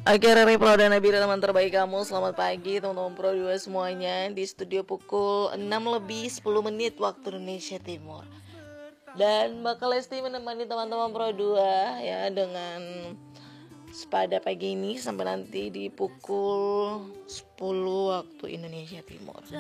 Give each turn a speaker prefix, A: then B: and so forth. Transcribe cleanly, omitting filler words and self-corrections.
A: Oke, Rere Pro dan Nabila, teman terbaik kamu. Selamat pagi teman-teman Pro 2 semuanya. Di studio pukul 6 lebih 10 menit waktu Indonesia Timur. Dan bakal Lesti menemani teman-teman Pro 2 ya dengan pada pagi ini sampai nanti di pukul 10 waktu Indonesia Timur.